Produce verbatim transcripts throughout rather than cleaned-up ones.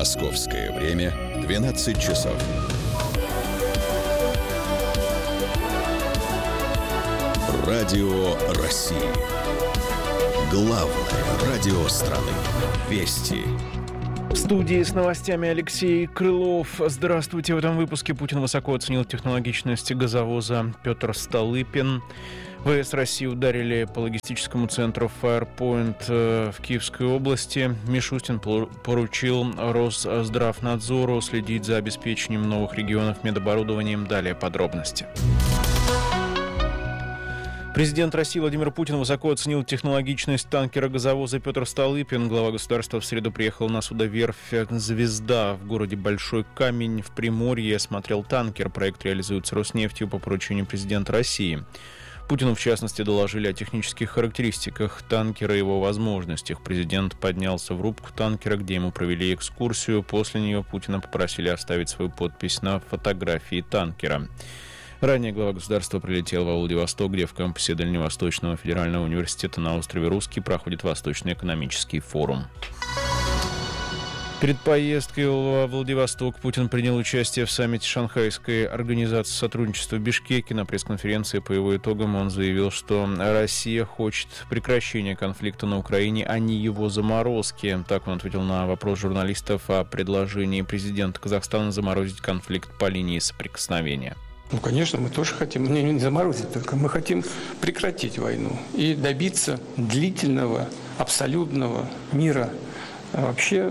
Московское время двенадцать часов. Радио России. Главное радио страны. Вести. В студии с новостями Алексей Крылов. Здравствуйте. В этом выпуске Путин высоко оценил технологичность газовоза Петр Столыпин. ВС России ударили по логистическому центру Firepoint в Киевской области. Мишустин поручил Росздравнадзору следить за обеспечением новых регионов медоборудованием. Далее подробности. Президент России Владимир Путин высоко оценил технологичность танкера-газовоза Петр Столыпин. Глава государства в среду приехал на судоверфь «Звезда» в городе Большой Камень в Приморье. Смотрел танкер. Проект реализуется Роснефтью по поручению президента России. Путину, в частности, доложили о технических характеристиках танкера и его возможностях. Президент поднялся в рубку танкера, где ему провели экскурсию. После нее Путина попросили оставить свою подпись на фотографии танкера. Ранее глава государства прилетел во Владивосток, где в кампусе Дальневосточного федерального университета на острове Русский проходит Восточный экономический форум. Перед поездкой во Владивосток Путин принял участие в саммите Шанхайской организации сотрудничества в Бишкеке. На пресс-конференции по его итогам он заявил, что Россия хочет прекращения конфликта на Украине, а не его заморозки. Так он ответил на вопрос журналистов о предложении президента Казахстана заморозить конфликт по линии соприкосновения. Ну, конечно, мы тоже хотим, не, не заморозить только, мы хотим прекратить войну и добиться длительного, абсолютного мира вообще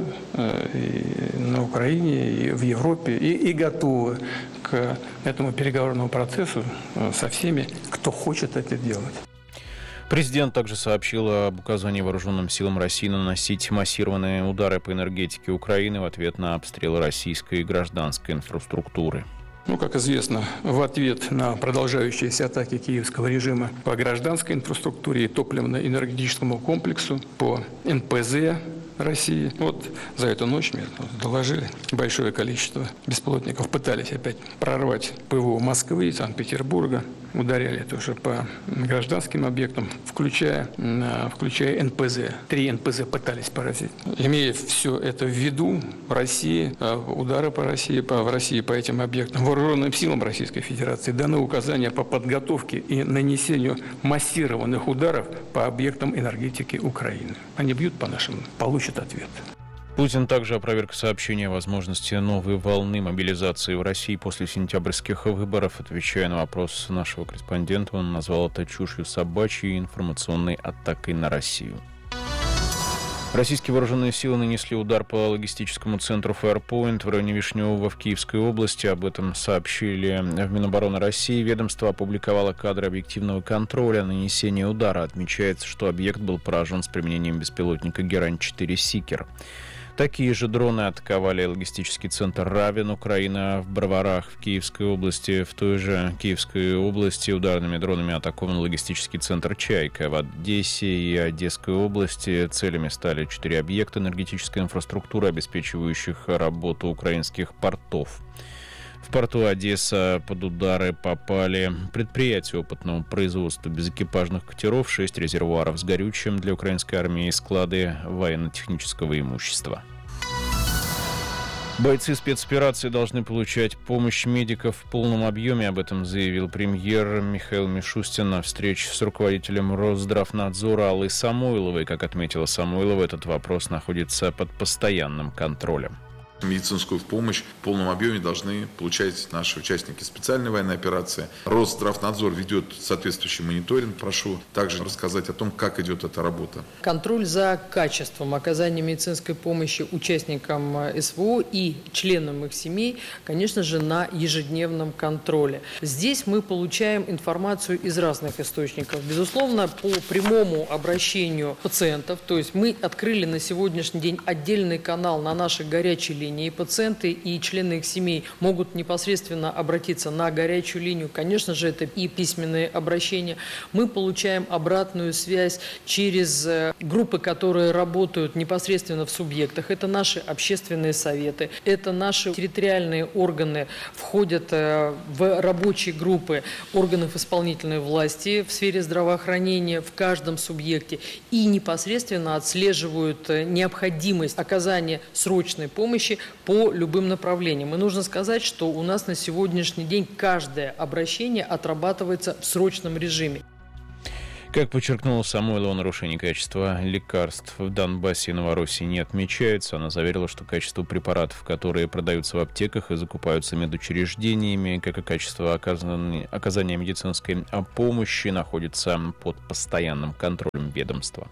и на Украине, и в Европе, и, и готовы к этому переговорному процессу со всеми, кто хочет это делать. Президент также сообщил об указании вооруженным силам России наносить массированные удары по энергетике Украины в ответ на обстрелы российской гражданской инфраструктуры. Ну, как известно, в ответ на продолжающиеся атаки киевского режима по гражданской инфраструктуре и топливно-энергетическому комплексу, по эн пэ зэ России. Вот за эту ночь мне доложили большое количество беспилотников. Пытались опять прорвать пэ вэ о Москвы и Санкт-Петербурга. Ударяли тоже по гражданским объектам, включая, включая эн пэ зэ. Три эн пэ зэ пытались поразить. Имея все это в виду, Россия, удары по России, по, в России по этим объектам, вооруженным силам Российской Федерации даны указания по подготовке и нанесению массированных ударов по объектам энергетики Украины. Они бьют по нашим, получат ответ. Путин также опроверг сообщение о возможности новой волны мобилизации в России после сентябрьских выборов. Отвечая на вопрос нашего корреспондента, он назвал это чушью собачьей и информационной атакой на Россию. Российские вооруженные силы нанесли удар по логистическому центру Firepoint в районе Вишневого в Киевской области. Об этом сообщили в Минобороны России. Ведомство опубликовало кадры объективного контроля нанесения удара. Отмечается, что объект был поражен с применением беспилотника Герань четыре «Сикер». Такие же дроны атаковали логистический центр Равен, Украина, в Броварах, в Киевской области. В той же Киевской области ударными дронами атакован логистический центр «Чайка». В Одессе и Одесской области целями стали четыре объекта энергетической инфраструктуры, обеспечивающих работу украинских портов. В порту Одесса под удары попали предприятия опытного производства безэкипажных катеров, шесть резервуаров с горючим для украинской армии и склады военно-технического имущества. Бойцы спецоперации должны получать помощь медиков в полном объеме. Об этом заявил премьер Михаил Мишустин на встрече с руководителем Росздравнадзора Аллой Самойловой. Как отметила Самойлова, этот вопрос находится под постоянным контролем. Медицинскую помощь в полном объеме должны получать наши участники специальной военной операции. Росздравнадзор ведет соответствующий мониторинг. Прошу также рассказать о том, как идет эта работа. Контроль за качеством оказания медицинской помощи участникам эс вэ о и членам их семей, конечно же, на ежедневном контроле. Здесь мы получаем информацию из разных источников. Безусловно, по прямому обращению пациентов, то есть мы открыли на сегодняшний день отдельный канал на нашей горячей линии. И пациенты, и члены их семей могут непосредственно обратиться на горячую линию. Конечно же, это и письменные обращения. Мы получаем обратную связь через группы, которые работают непосредственно в субъектах. Это наши общественные советы, это наши территориальные органы, входят в рабочие группы органов исполнительной власти в сфере здравоохранения в каждом субъекте и непосредственно отслеживают необходимость оказания срочной помощи помощи по любым направлениям. И нужно сказать, что у нас на сегодняшний день каждое обращение отрабатывается в срочном режиме. Как подчеркнула Самойлова, нарушение качества лекарств в Донбассе и Новороссии не отмечается. Она заверила, что качество препаратов, которые продаются в аптеках и закупаются медучреждениями, как и качество оказания, оказания медицинской помощи, находится под постоянным контролем ведомства.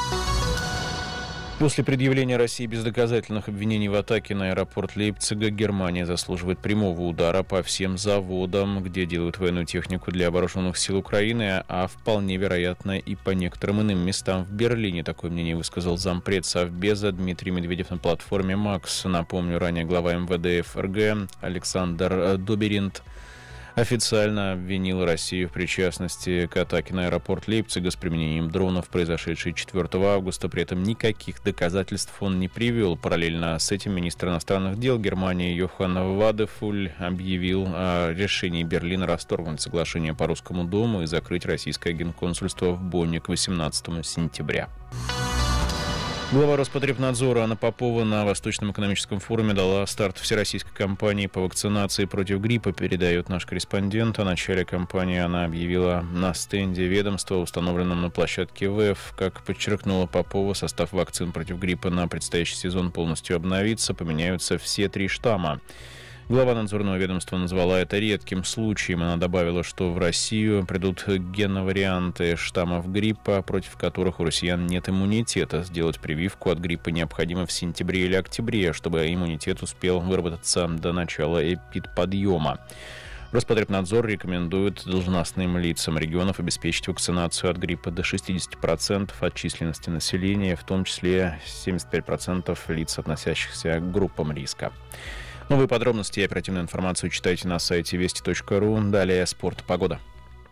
После предъявления России бездоказательных обвинений в атаке на аэропорт Лейпцига, Германия заслуживает прямого удара по всем заводам, где делают военную технику для вооруженных сил Украины, а вполне вероятно и по некоторым иным местам в Берлине. Такое мнение высказал зампред Совбеза Дмитрий Медведев на платформе «Макс». Напомню, ранее глава эм вэ дэ эф эр гэ Александр Доберинт официально обвинил Россию в причастности к атаке на аэропорт Лейпцига с применением дронов, произошедшей четвёртого августа. При этом никаких доказательств он не привел. Параллельно с этим министр иностранных дел Германии Йохан Вадефуль объявил о решении Берлина расторгнуть соглашение по Русскому дому и закрыть российское генконсульство в Бонне к восемнадцатому сентября. Глава Роспотребнадзора Анна Попова на Восточном экономическом форуме дала старт всероссийской кампании по вакцинации против гриппа, передает наш корреспондент. О начале кампании она объявила на стенде ведомства, установленном на площадке ВЭФ. Как подчеркнула Попова, состав вакцин против гриппа на предстоящий сезон полностью обновится, поменяются все три штамма. Глава надзорного ведомства назвала это редким случаем. Она добавила, что в Россию придут геноварианты штаммов гриппа, против которых у россиян нет иммунитета. Сделать прививку от гриппа необходимо в сентябре или октябре, чтобы иммунитет успел выработаться до начала эпидподъема. Роспотребнадзор рекомендует должностным лицам регионов обеспечить вакцинацию от гриппа до шестьдесят процентов от численности населения, в том числе семьдесят пять процентов лиц, относящихся к группам риска. Новые подробности и оперативную информацию читайте на сайте вести точка ру. Далее спорт, погода.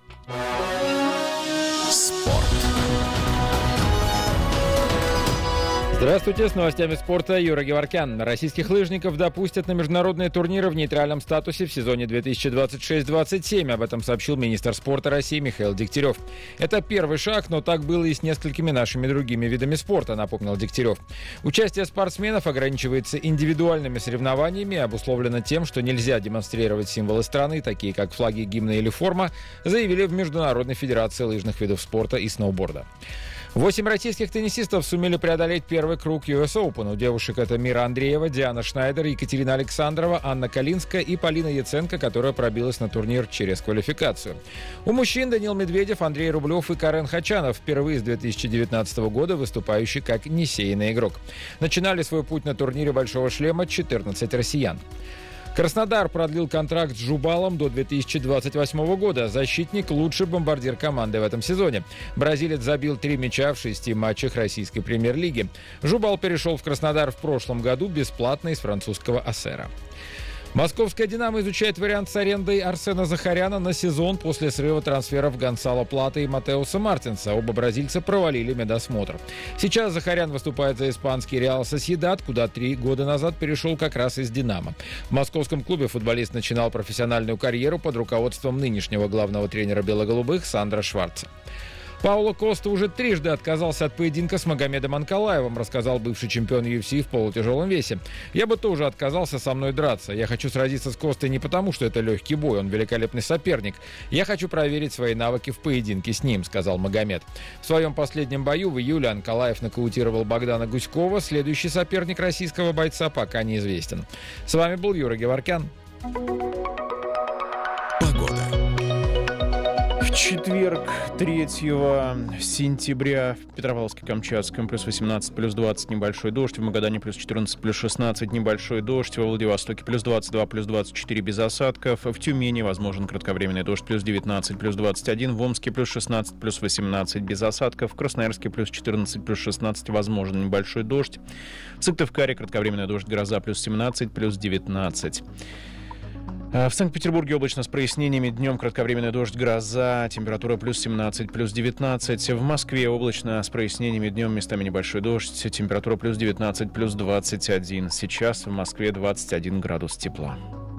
Спорт. Здравствуйте, с новостями спорта Юра Геворкян. Российских лыжников допустят на международные турниры в нейтральном статусе в сезоне две тысячи двадцать шесть двадцать семь. Об этом сообщил министр спорта России Михаил Дегтярев. Это первый шаг, но так было и с несколькими нашими другими видами спорта, напомнил Дегтярев. Участие спортсменов ограничивается индивидуальными соревнованиями и обусловлено тем, что нельзя демонстрировать символы страны, такие как флаги, гимны или форма, заявили в Международной федерации лыжных видов спорта и сноуборда. Восемь российских теннисистов сумели преодолеть первый круг ю эс Open. У девушек это Мира Андреева, Диана Шнайдер, Екатерина Александрова, Анна Калинская и Полина Яценко, которая пробилась на турнир через квалификацию. У мужчин Даниил Медведев, Андрей Рублев и Карен Хачанов, впервые с две тысячи девятнадцатого года выступающий как несеянный игрок. Начинали свой путь на турнире «Большого шлема» четырнадцать россиян. Краснодар продлил контракт с Жубалом до две тысячи двадцать восьмого года. Защитник – лучший бомбардир команды в этом сезоне. Бразилец забил три мяча в шести матчах российской премьер-лиги. Жубал перешел в Краснодар в прошлом году бесплатно из французского Ассера. Московская «Динамо» изучает вариант с арендой Арсена Захаряна на сезон после срыва трансферов Гонсало Плата и Матеуса Мартинса. Оба бразильца провалили медосмотр. Сейчас Захарян выступает за испанский «Реал Сосьедад», куда три года назад перешел как раз из «Динамо». В московском клубе футболист начинал профессиональную карьеру под руководством нынешнего главного тренера белоголубых Сандра Шварца. Пауло Коста уже трижды отказался от поединка с Магомедом Анкалаевым, рассказал бывший чемпион ю эф си в полутяжелом весе. «Я бы тоже отказался со мной драться. Я хочу сразиться с Костой не потому, что это легкий бой, он великолепный соперник. Я хочу проверить свои навыки в поединке с ним», — сказал Магомед. В своем последнем бою в июле Анкалаев нокаутировал Богдана Гуськова. Следующий соперник российского бойца пока неизвестен. С вами был Юра Геворкян. В четверг, третьего сентября, в Петропавловске-Камчатском плюс восемнадцать, плюс двадцать, небольшой дождь. В Магадане плюс четырнадцать, плюс шестнадцать, небольшой дождь. Во Владивостоке плюс двадцать два, плюс двадцать четыре, без осадков. В Тюмени возможен кратковременный дождь, плюс девятнадцать, плюс двадцать один. В Омске плюс шестнадцать, плюс восемнадцать, без осадков. В Красноярске плюс четырнадцать, плюс шестнадцать, возможен небольшой дождь. В Сыктывкаре кратковременный дождь, гроза, плюс семнадцать, плюс девятнадцать. В Санкт-Петербурге облачно с прояснениями. Днем кратковременный дождь, гроза. Температура плюс семнадцать, плюс девятнадцать. В Москве облачно с прояснениями. Днем местами небольшой дождь. Температура плюс девятнадцать, плюс двадцать один. Сейчас в Москве двадцать один градус тепла.